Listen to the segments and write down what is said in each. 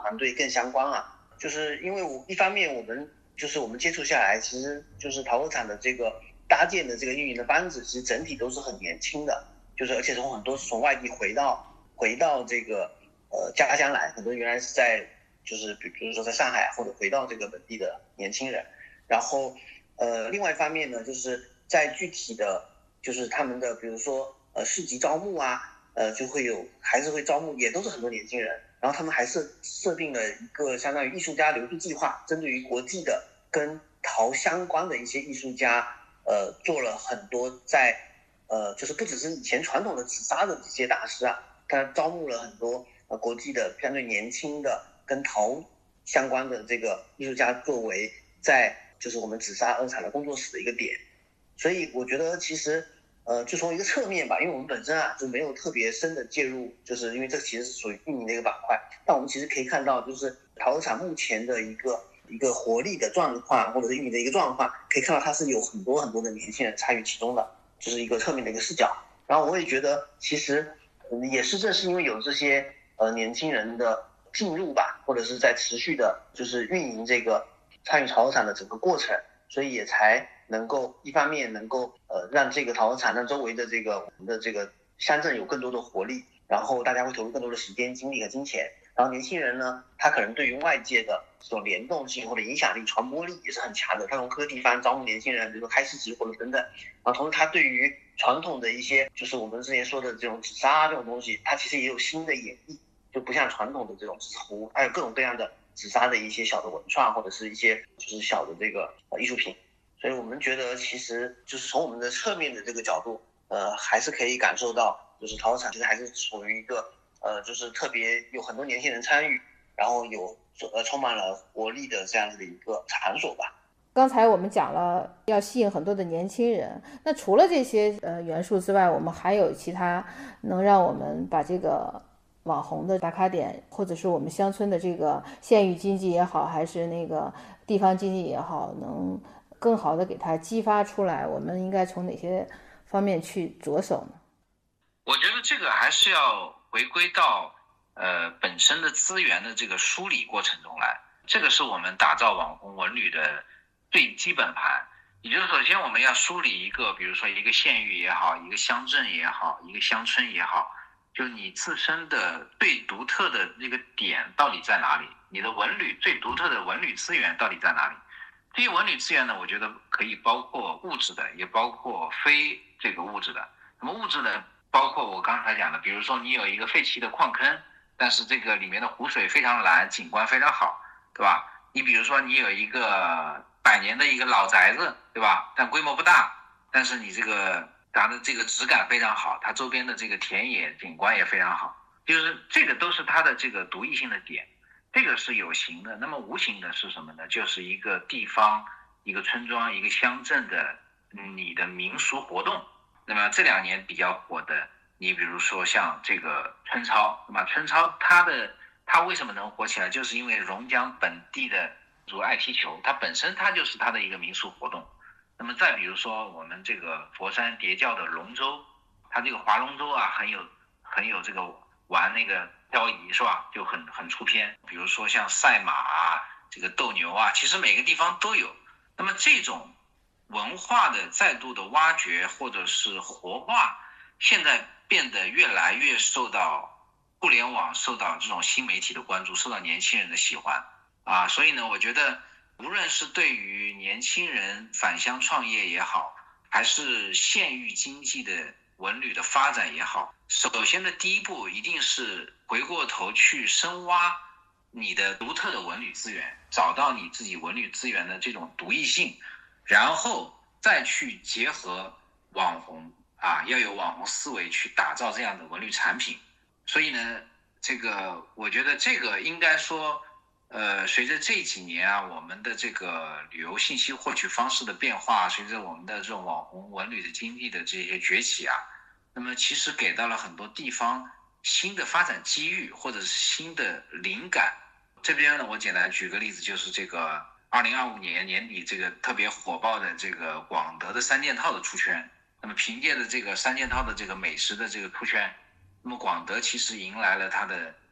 团队更相关啊，就是因为一方面我们接触下来，其实就是陶瓷厂的这个搭建的这个运营的班子，其实整体都是很年轻的，就是而且很多是从外地回到这个家乡来，很多原来是在就是比如说在上海或者回到这个本地的年轻人，然后另外一方面呢，就是在具体的就是他们的比如说市级招募啊，就还是会招募，也都是很多年轻人，然后他们还设定了一个相当于艺术家留住计划，针对于国际的跟陶相关的一些艺术家，做了很多在就是不只是以前传统的紫砂的这些大师啊，他招募了很多国际的相对年轻的跟陶相关的这个艺术家，作为在就是我们紫砂二厂的工作室的一个点。所以我觉得其实就从一个侧面吧，因为我们本身啊就没有特别深的介入，就是因为这其实是属于运营的一个板块，但我们其实可以看到，就是陶厂目前的一个活力的状况，或者是运营的一个状况，可以看到它是有很多很多的年轻人参与其中的，就是一个侧面的一个视角。然后我也觉得其实也是正是因为有这些年轻人的进入吧，或者是在持续的就是运营这个参与陶瓷厂的整个过程，所以也才能够一方面能够让这个陶瓷厂让周围的我们的这个乡镇有更多的活力，然后大家会投入更多的时间精力和金钱，然后年轻人呢，他可能对于外界的这种联动性或者影响力传播力也是很强的，他从各个地方招募年轻人，比如说开市集或者等等，然后同时他对于传统的一些就是我们之前说的这种紫砂这种东西，他其实也有新的演绎，就不像传统的这种纸壶，还有各种各样的紫砂的一些小的文创或者是一些就是小的这个艺术品。所以我们觉得其实就是从我们的侧面的这个角度，还是可以感受到，就是陶瓷厂其实还是处于一个就是特别有很多年轻人参与，然后充满了活力的这样子的一个场所吧。 刚才我们讲了要吸引很多的年轻人，那除了这些元素之外，我们还有其他能让我们把这个网红的打卡点，或者是我们乡村的这个县域经济也好，还是那个地方经济也好，能更好的给它激发出来，我们应该从哪些方面去着手呢？ 我觉得这个还是要回归到本身的资源的这个梳理过程中来，这个是我们打造网红文旅的最基本盘。也就是首先我们要梳理一个，比如说一个县域也好，一个乡镇也好，一个乡村也好，就你自身的最独特的那个点到底在哪里，你的文旅最独特的文旅资源到底在哪里。这些文旅资源呢，我觉得可以包括物质的，也包括非这个物质的。那么物质呢，包括我刚才讲的，比如说你有一个废弃的矿坑，但是这个里面的湖水非常蓝，景观非常好，对吧？你比如说你有一个100年的一个老宅子，对吧？但规模不大，但是你它的这个质感非常好，它周边的这个田野景观也非常好，就是这个都是它的这个独异性的点。这个是有形的，那么无形的是什么呢？就是一个地方、一个村庄、一个乡镇的你的民俗活动。那么这2年比较火的，你比如说像这个春操，那么春操它为什么能火起来？就是因为榕江本地的主爱踢球，它本身它就是它的一个民俗活动。那么再比如说我们这个佛山叠教的龙舟，它这个划龙舟啊，很有这个玩那个漂移是吧？就很出片。比如说像赛马啊，这个斗牛啊，其实每个地方都有。那么这种文化的再度的挖掘或者是活化，现在变得越来越受到互联网、受到这种新媒体的关注，受到年轻人的喜欢啊。所以呢，我觉得无论是对于年轻人返乡创业也好，还是县域经济的文旅的发展也好，首先的第一步一定是回过头去深挖你的独特的文旅资源，找到你自己文旅资源的这种独异性，然后再去结合网红啊，要有网红思维去打造这样的文旅产品。所以呢，我觉得这个应该说随着这几年啊，我们的这个旅游信息获取方式的变化，随着我们的这种网红文旅的经济的这些崛起啊，那么其实给到了很多地方新的发展机遇或者是新的灵感。这边呢，我简单举个例子，就是这个2025年年底这个特别火爆的这个广德的3件套的出圈。那么凭借着这个3件套的这个美食的这个出圈，那么广德其实迎来了它的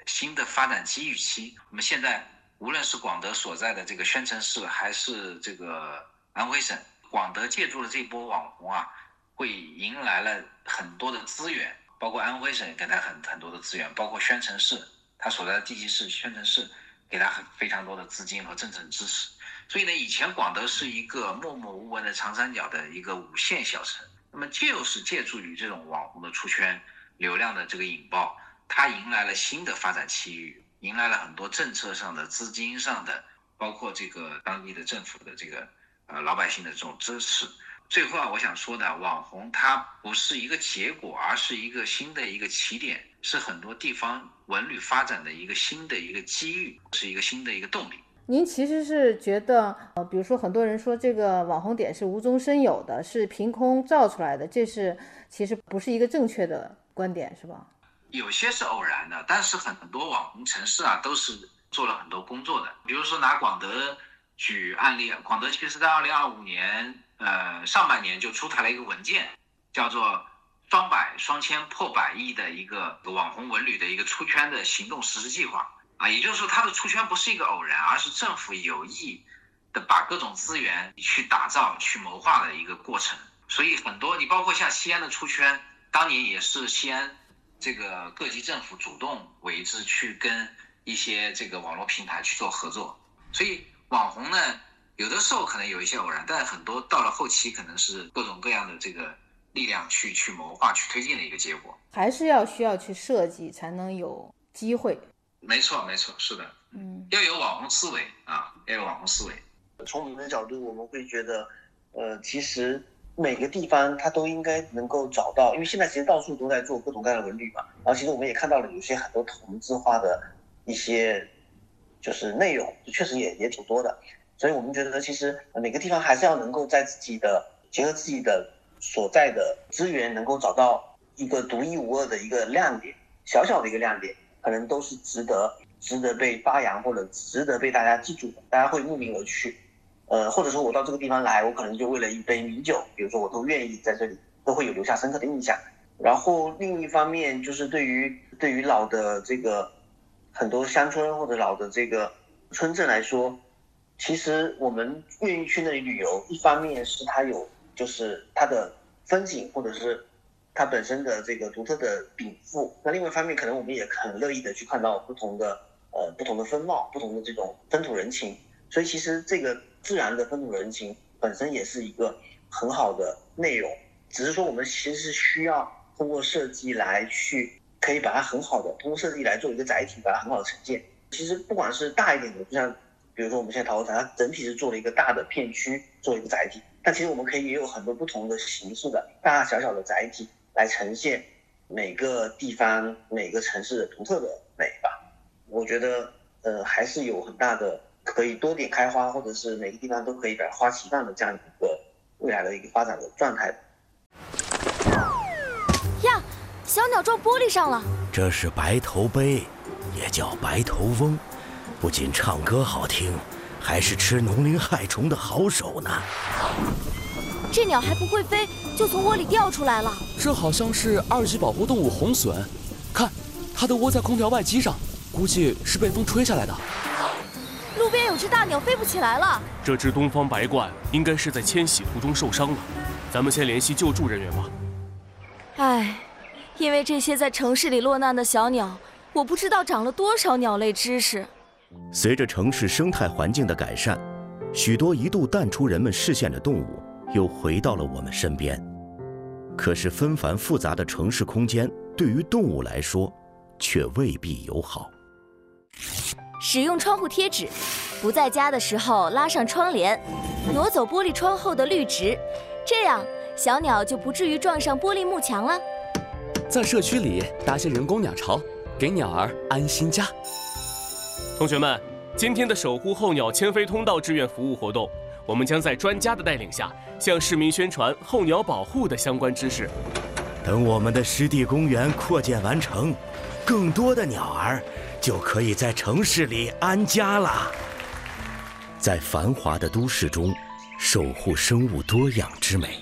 新的发展机遇期。那么现在无论是广德所在的这个宣城市，还是这个安徽省，广德借助了这波网红啊，会迎来了很多的资源，包括安徽省给他很多的资源，包括宣城市，他所在的地级市宣城市给他非常多的资金和政策支持。所以呢，以前广德是一个默默无闻的长三角的一个5线小城，那么就是借助于这种网红的出圈、流量的这个引爆，它迎来了新的发展机遇，迎来了很多政策上的、资金上的，包括这个当地的政府的这个老百姓的这种支持。最后啊，我想说的，网红它不是一个结果，而是一个新的一个起点，是很多地方文旅发展的一个新的一个机遇，是一个新的一个动力。 您其实是觉得，比如说很多人说这个网红点是无中生有的，是凭空造出来的，这是其实不是一个正确的观点，是吧？ 有些是偶然的，但是很多网红城市啊都是做了很多工作的。比如说拿广德举案例，广德其实在2025年上半年就出台了一个文件，叫做双百双千破100亿的一个网红文旅的一个出圈的行动实施计划啊，也就是说它的出圈不是一个偶然，而是政府有意的把各种资源去打造、去谋划的一个过程。所以很多你包括像西安的出圈，当年也是西安这个各级政府主动为之去跟一些这个网络平台去做合作。所以网红呢，有的时候可能有一些偶然，但很多到了后期可能是各种各样的这个力量去谋划、去推进的一个结果。 还是需要去设计才能有机会。 没错，是的，要有网红思维啊，要有网红思维。 从我们的角度，我们会觉得，其实每个地方它都应该能够找到，因为现在其实到处都在做各种各样的文旅嘛，然后其实我们也看到了有些很多同质化的一些就是内容，确实也挺多的，所以我们觉得其实每个地方还是要能够在自己的结合自己的所在的资源，能够找到一个独一无二的一个亮点，小小的一个亮点，可能都是值得被发扬或者值得被大家记住的，大家会慕名而去。或者说我到这个地方来，我可能就为了一杯米酒，比如说我都愿意在这里，都会有留下深刻的印象。然后另一方面就是对于老的这个很多乡村或者老的这个村镇来说，其实我们愿意去那里旅游，一方面是它有就是它的风景或者是它本身的这个独特的禀赋，那另外一方面可能我们也很乐意的去看到不同的风貌，不同的这种风土人情。所以其实这个自然的风土人情本身也是一个很好的内容，只是说我们其实是需要通过设计来去可以把它很好的通过设计来做一个载体，把它很好的呈现。其实不管是大一点的，就像比如说我们现在陶瓷厂，它整体是做了一个大的片区做一个载体，但其实我们可以也有很多不同的形式的大大小小的载体来呈现每个地方每个城市的独特的美吧。我觉得还是有很大的可以多点开花，或者是每个地方都可以百花齐放的这样一个未来的一个发展的状态。 呀，小鸟撞玻璃上了。 这是白头杯，也叫白头翁，不仅唱歌好听，还是吃农林害虫的好手呢。 这鸟还不会飞，就从窝里掉出来了。 这好像是2级保护动物红隼，看，它都窝在空调外机上，估计是被风吹下来的。 路边有只大鸟飞不起来了。 这只东方白鹳应该是在迁徙途中受伤了，咱们先联系救助人员吧。 唉，因为这些在城市里落难的小鸟，我不知道长了多少鸟类知识。 随着城市生态环境的改善，许多一度淡出人们视线的动物又回到了我们身边。可是纷繁复杂的城市空间对于动物来说却未必友好。 使用窗户贴纸，不在家的时候拉上窗帘，挪走玻璃窗后的绿植，这样小鸟就不至于撞上玻璃幕墙了。 在社区里搭些人工鸟巢，给鸟儿安心家。同学们，今天的守护候鸟迁飞通道志愿服务活动，我们将在专家的带领下，向市民宣传候鸟保护的相关知识。 等我们的湿地公园扩建完成，更多的鸟儿就可以在城市里安家了。在繁华的都市中，守护生物多样之美。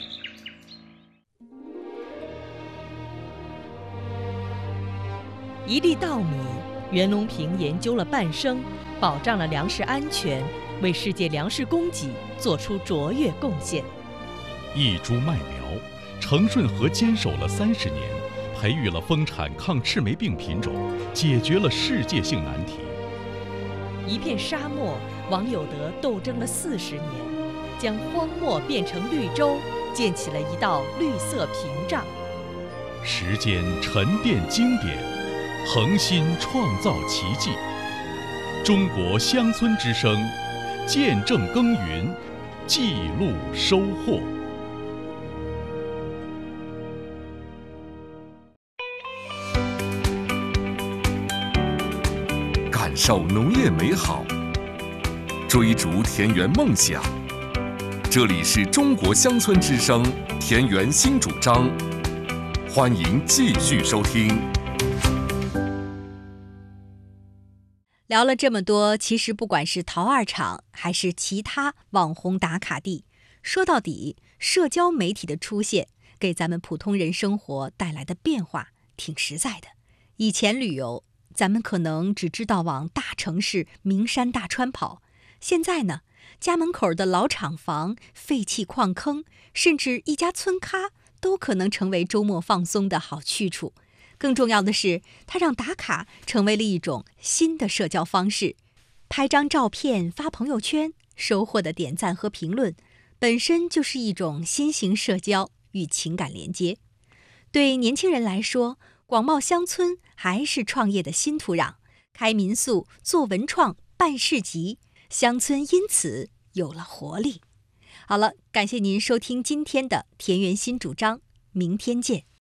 一粒稻米袁隆平研究了半生，保障了粮食安全，为世界粮食供给做出卓越贡献。 一株麦苗，程顺和坚守了30年，培育了丰产抗赤霉病品种，解决了世界性难题。 一片沙漠，王有德斗争了40年，将荒漠变成绿洲，建起了一道绿色屏障。 时间沉淀经典，恒心创造奇迹。中国乡村之声，见证耕耘，记录收获。 感受农业美好，追逐田园梦想。这里是中国乡村之声田园新主张，欢迎继续收听。 聊了这么多，其实不管是陶二厂还是其他网红打卡地，说到底，社交媒体的出现给咱们普通人生活带来的变化挺实在的。以前旅游，咱们可能只知道往大城市名山大川跑，现在呢，家门口的老厂房、废弃矿坑，甚至一家村咖，都可能成为周末放松的好去处。更重要的是，它让打卡成为了一种新的社交方式。拍张照片发朋友圈，收获的点赞和评论，本身就是一种新型社交与情感连接。对年轻人来说，广袤乡村还是创业的新土壤，开民宿、做文创、办市集，乡村因此有了活力。好了，感谢您收听今天的田园新主张，明天见。